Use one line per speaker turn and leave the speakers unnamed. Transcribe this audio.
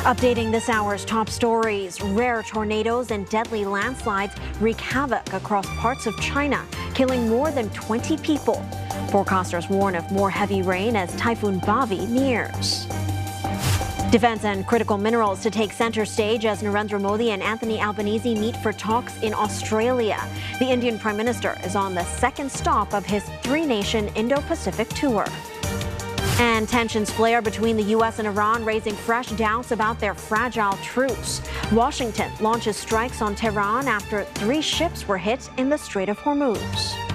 Updating this hour's top stories, rare tornadoes and deadly landslides wreak havoc across parts of China, killing more than 20 people. Forecasters warn of more heavy rain as Typhoon Bavi nears. Defense and critical minerals to take center stage as Narendra Modi and Anthony Albanese meet for talks in Australia. The Indian Prime Minister is on the second stop of his three-nation Indo-Pacific tour. And tensions flare between the U.S. and Iran, raising fresh doubts about their fragile truce. Washington launches strikes on Tehran after 3 ships were hit in the Strait of Hormuz.